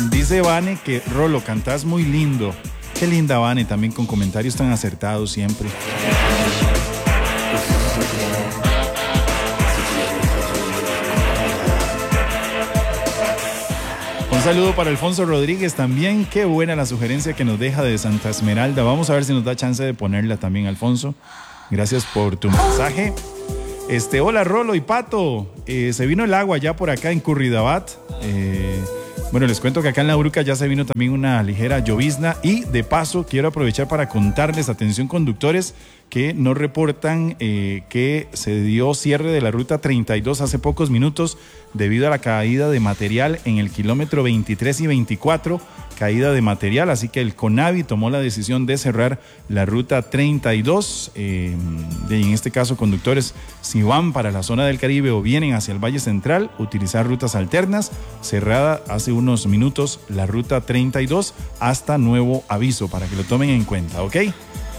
Dice Vane que Rolo, cantás muy lindo. Qué linda Vane, también con comentarios tan acertados siempre. Un saludo para Alfonso Rodríguez también. Qué buena la sugerencia que nos deja de Santa Esmeralda. Vamos a ver si nos da chance de ponerla también, Alfonso. Gracias por tu mensaje. Hola Rolo y Pato. Se vino el agua ya por acá en Curridabat. Bueno, les cuento que acá en La Bruca ya se vino también una ligera llovizna y de paso quiero aprovechar para contarles, atención conductores, que nos reportan que se dio cierre de la ruta 32 hace pocos minutos debido a la caída de material en el kilómetro 23 y 24, caída de material, así que el CONAVI tomó la decisión de cerrar la ruta 32. En este caso, conductores, si van para la zona del Caribe o vienen hacia el Valle Central, utilizar rutas alternas. Cerrada hace unos minutos la ruta 32 hasta nuevo aviso, para que lo tomen en cuenta, ¿ok?